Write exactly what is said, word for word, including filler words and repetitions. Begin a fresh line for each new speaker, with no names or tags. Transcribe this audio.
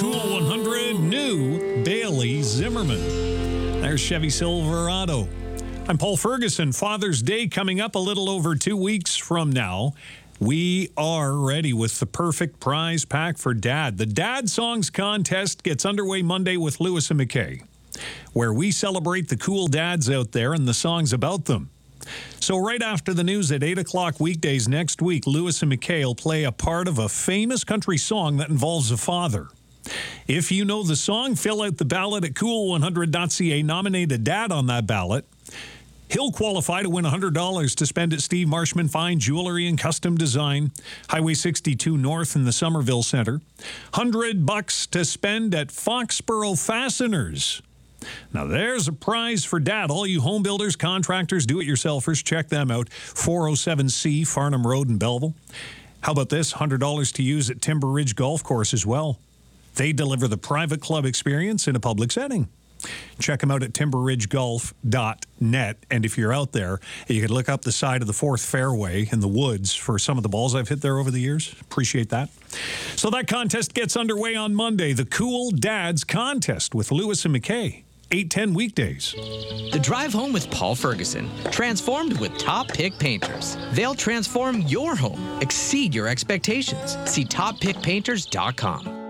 Cool one hundred, new Bailey Zimmerman. There's Chevy Silverado. I'm Paul Ferguson. Father's Day coming up a little over two weeks from now. We are ready with the perfect prize pack for Dad. The Dad Songs Contest gets underway Monday with Lewis and McKay, where we celebrate the cool dads out there and the songs about them. So right after the news at eight o'clock weekdays next week, Lewis and McKay will play a part of a famous country song that involves a father. If you know the song, fill out the ballot at cool one hundred dot c a. Nominate a dad on that ballot. He'll qualify to win one hundred dollars to spend at Steve Marshman Fine Jewelry and Custom Design, Highway sixty-two North in the Somerville Center. one hundred bucks to spend at Foxborough Fasteners. Now, there's a prize for Dad. All you home builders, contractors, do-it-yourselfers, check them out. four oh seven C, Farnham Road in Belleville. How about this? one hundred dollars to use at Timber Ridge Golf Course as well. They deliver the private club experience in a public setting. Check them out at timber ridge golf dot net. And if you're out there, you can look up the side of the fourth fairway in the woods for some of the balls I've hit there over the years. Appreciate that. So that contest gets underway on Monday, the Cool Dads Contest with Lewis and McKay. eight ten weekdays.
The Drive Home with Paul Ferguson. Transformed with Top Pick Painters. They'll transform your home. Exceed your expectations. See top pick painters dot com.